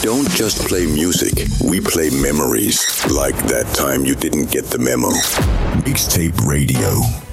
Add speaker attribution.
Speaker 1: don't just play music, we play memories. Like that time you didn't get the memo.
Speaker 2: Mixtape Radio.